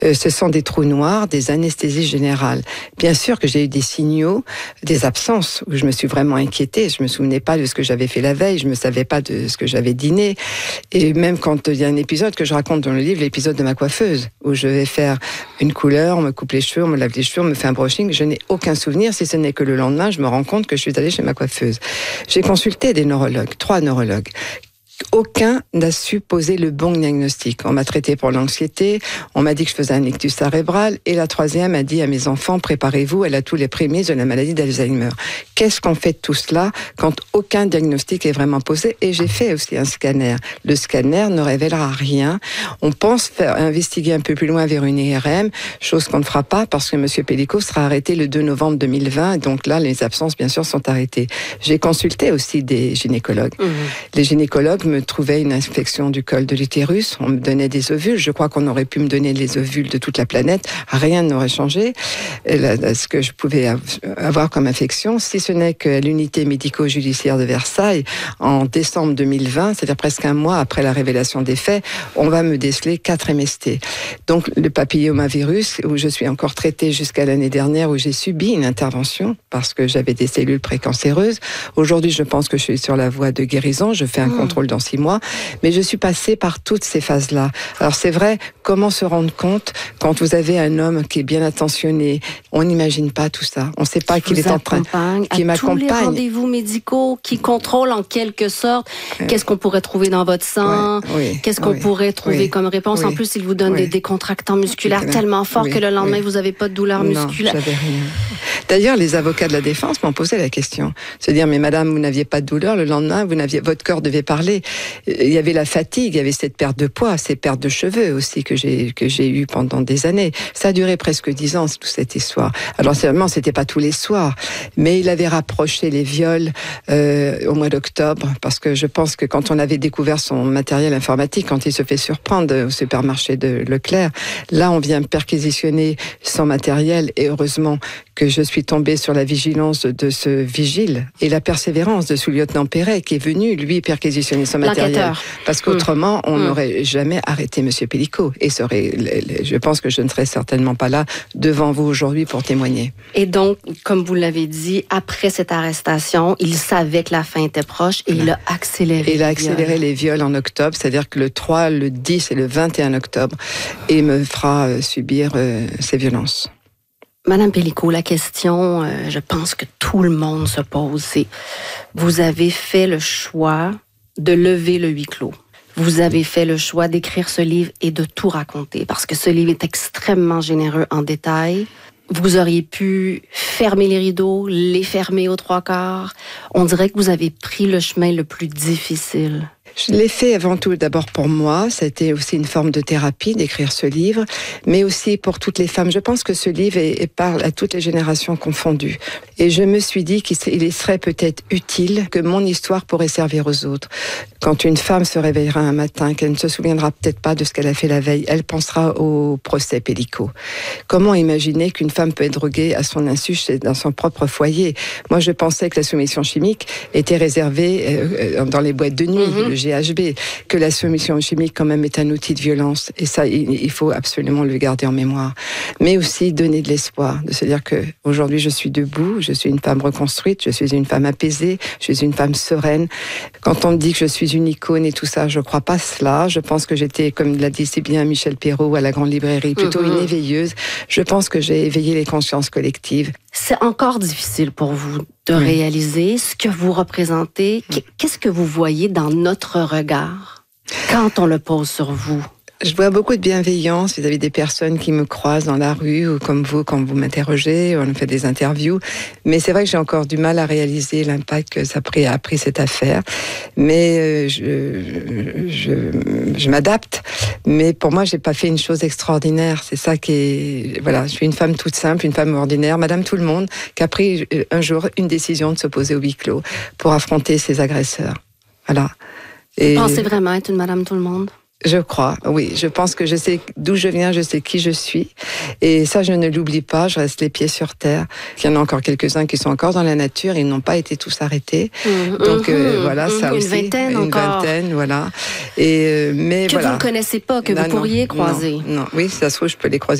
Ce sont des trous noirs, des anesthésies générales. Bien sûr que j'ai eu des signaux, des absences, où je me suis vraiment inquiétée. Je me souvenais pas de ce que j'avais fait la veille, je me savais pas de ce que j'avais dîné. Et même quand il y a un épisode que je raconte dans le livre, l'épisode de ma coiffeuse, où je vais faire une couleur, on me coupe les cheveux, on me lave les cheveux, on me fait un brushing, je n'ai aucun souvenir, si ce n'est que le lendemain, je me rends compte que je suis allée chez ma coiffeuse. J'ai consulté des neurologues, 3 neurologues. Aucun n'a su poser le bon diagnostic. On m'a traité pour l'anxiété, on m'a dit que je faisais un ictus cérébral, et la 3e a dit à mes enfants, préparez-vous, elle a tous les prémices de la maladie d'Alzheimer. Qu'est-ce qu'on fait de tout cela quand aucun diagnostic est vraiment posé? Et j'ai fait aussi un scanner. Le scanner ne révélera rien. On pense faire investiguer un peu plus loin vers une IRM, chose qu'on ne fera pas parce que M. Pellico sera arrêté le 2 novembre 2020, donc là, les absences, bien sûr, sont arrêtées. J'ai consulté aussi des gynécologues. Les gynécologues me trouvaient une infection du col de l'utérus, on me donnait des ovules, je crois qu'on aurait pu me donner les ovules de toute la planète, rien n'aurait changé, ce que je pouvais avoir comme infection, si ce n'est que l'unité médico-judiciaire de Versailles, en décembre 2020, c'est-à-dire presque un mois après la révélation des faits, on va me déceler 4 MST. Donc le papillomavirus, où je suis encore traitée jusqu'à l'année dernière, où j'ai subi une intervention, parce que j'avais des cellules précancéreuses. Aujourd'hui, je pense que je suis sur la voie de guérison, je fais un contrôle dans 6 mois, mais je suis passée par toutes ces phases-là. Alors c'est vrai, comment se rendre compte quand vous avez un homme qui est bien attentionné, on n'imagine pas tout ça, on ne sait pas qu'il est en train, qui m'accompagne, tous les rendez-vous médicaux, qui contrôle en quelque sorte qu'est-ce qu'on pourrait trouver dans votre sang, qu'est-ce qu'on pourrait trouver comme réponse. En plus, il vous donne des décontractants musculaires tellement forts que le lendemain vous n'avez pas de douleur musculaire. J'avais rien. D'ailleurs, les avocats de la défense m'ont posé la question, se dire mais madame, vous n'aviez pas de douleur le lendemain, votre corps devait parler. Il y avait la fatigue, il y avait cette perte de poids, ces pertes de cheveux aussi que j'ai eu pendant des années. Ça a duré presque 10 ans, toute cette histoire. Alors seulement, c'était pas tous les soirs, mais il avait rapproché les viols au mois d'octobre, parce que je pense que quand on avait découvert son matériel informatique, quand il se fait surprendre au supermarché de Leclerc, là on vient perquisitionner son matériel, et heureusement que je suis tombée sur la vigilance de ce vigile et la persévérance de sous-lieutenant Perret qui est venu, lui, perquisitionner son matériel. Parce qu'autrement, on n'aurait jamais arrêté M. Pellico. Et je pense que je ne serais certainement pas là devant vous aujourd'hui pour témoigner. Et donc, comme vous l'avez dit, après cette arrestation, il savait que la fin était proche et il a accéléré. Il a accéléré les viols en octobre, c'est-à-dire que le 3, le 10 et le 21 octobre, et me fera subir ces violences. Madame Pellico, la question, je pense que tout le monde se pose, c'est vous avez fait le choix de lever le huis clos. Vous avez fait le choix d'écrire ce livre et de tout raconter, parce que ce livre est extrêmement généreux en détails. Vous auriez pu fermer les rideaux, les fermer aux 3/4. On dirait que vous avez pris le chemin le plus difficile. Je l'ai fait avant tout d'abord pour moi, c'était aussi une forme de thérapie d'écrire ce livre, mais aussi pour toutes les femmes. Je pense que ce livre parle à toutes les générations confondues. Et je me suis dit qu'il serait peut-être utile, que mon histoire pourrait servir aux autres. Quand une femme se réveillera un matin, qu'elle ne se souviendra peut-être pas de ce qu'elle a fait la veille, elle pensera au procès Pellico. Comment imaginer qu'une femme peut être droguée à son insu dans son propre foyer? Moi, je pensais que la soumission chimique était réservée dans les boîtes de nuit, le GHB, que la soumission chimique quand même est un outil de violence. Et ça, il faut absolument le garder en mémoire. Mais aussi donner de l'espoir, de se dire que aujourd'hui je suis debout, je suis une femme reconstruite, je suis une femme apaisée, je suis une femme sereine. Quand on me dit que je suis une icône et tout ça, je crois pas cela. Je pense que j'étais, comme l'a dit si bien Michel Perrault à la Grande Librairie, plutôt une éveilleuse. Je pense que j'ai éveillé les consciences collectives. C'est encore difficile pour vous de réaliser ce que vous représentez. Qu'est-ce que vous voyez dans notre regard quand on le pose sur vous? Je vois beaucoup de bienveillance vis-à-vis des personnes qui me croisent dans la rue ou comme vous, quand vous m'interrogez, on fait des interviews. Mais c'est vrai que j'ai encore du mal à réaliser l'impact que ça a pris cette affaire. Mais je m'adapte. Mais pour moi, j'ai pas fait une chose extraordinaire. C'est ça qui est... Voilà, je suis une femme toute simple, une femme ordinaire, madame tout le monde, qui a pris un jour une décision de s'opposer au huis clos pour affronter ses agresseurs. Voilà. Vous pensez vraiment être une madame tout le monde? Je crois, oui. Je pense que je sais d'où je viens, je sais qui je suis. Et ça, je ne l'oublie pas, je reste les pieds sur terre. Il y en a encore quelques-uns qui sont encore dans la nature, ils n'ont pas été tous arrêtés. Donc voilà, ça aussi. Une vingtaine, voilà. Et, mais que voilà. vous ne connaissez pas, que vous pourriez croiser. Non, oui, ça se trouve, je peux les croiser